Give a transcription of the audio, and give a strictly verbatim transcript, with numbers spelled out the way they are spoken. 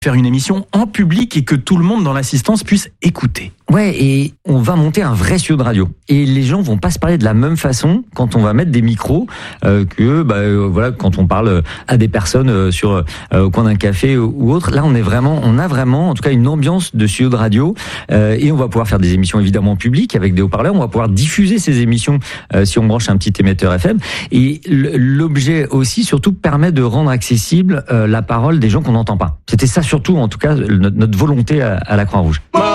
faire une émission en public et que tout le monde dans l'assistance puisse écouter. Ouais, et on va monter un vrai studio de radio. Et les gens vont pas se parler de la même façon quand on va mettre des micros euh, que bah euh, voilà quand on parle à des personnes euh, sur euh, au coin d'un café ou, ou autre. Là, on est vraiment, on a vraiment, en tout cas, une ambiance de studio de radio euh, et on va pouvoir faire des émissions évidemment publiques avec des haut-parleurs. On va pouvoir diffuser ces émissions euh, si on branche un petit émetteur F M. Et l'objet aussi, surtout, permet de rendre accessible euh, la parole des gens qu'on n'entend pas. C'était ça surtout, en tout cas, notre, notre volonté à, à la Croix-Rouge.